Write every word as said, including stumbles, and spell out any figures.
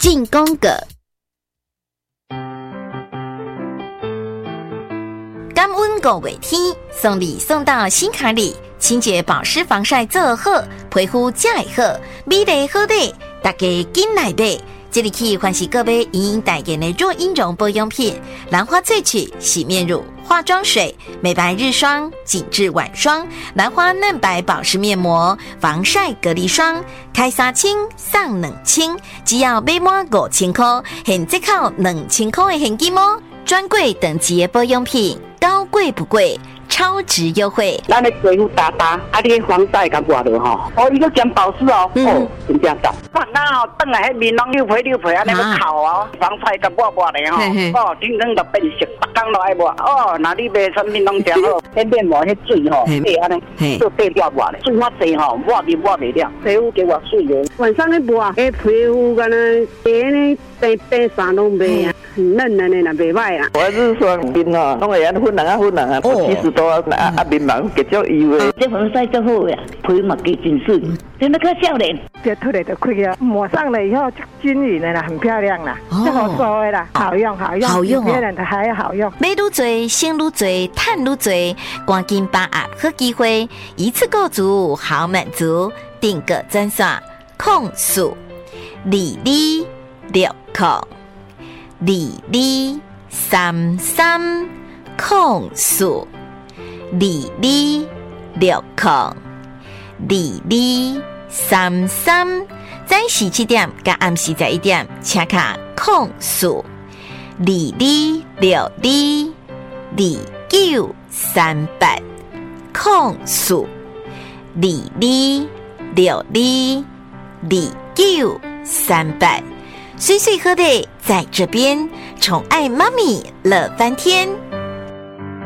进攻个。感恩五月天，送礼送到心坎里，清洁保湿防晒做好，皮肤才会好，美丽好丽，大家紧来买。这里去欢喜各位莹莹代言的若婴绒保养品，兰花萃取洗面乳、化妆水、美白日霜、紧致晚霜、兰花嫩白保湿面膜、防晒隔离霜，开三千送两千，只要买满五千块，现折扣两千块的现金哦！专柜等级的保养品，高贵不贵。超值优惠！ 咱的皮肤打打，啊，你防晒甲抹落吼，哦，伊个兼保湿哦，嗯、哦，真正赞。哇，那哦，等下迄面拢溜皮溜皮，安尼要烤哦，防晒甲抹抹的吼，哦，整整就变色，逐工都爱抹。哦，那你卖产品拢正好，迄面膜迄水吼，对安尼，做对掉抹的，水较济吼，抹面抹袂了，皮肤给我水的。晚上咧抹，迄皮肤敢若白呢，白白衫拢袂啊，很嫩的呢，那袂歹啊。 我是说面哦，拢会安粉红啊粉红啊，其实都啊啊面盲结足油的。 这防晒最好呀，皮嘛结真水，真的可少年。这出来就开了，抹上了以后就均匀的啦，很漂亮啦，最好说的啦，好用好用， 好用哦， 别人的还好用。 买愈多，省愈多，赚愈多，赶紧把握好机会，一次购足好满足，订个专线控诉二二六控二二三三控诉二二六控二二三三，早时七点甲暗时十一点，请卡控诉二二六二二九三八控诉二二六二二九三八，岁岁喝的在这边，宠爱妈咪乐翻天。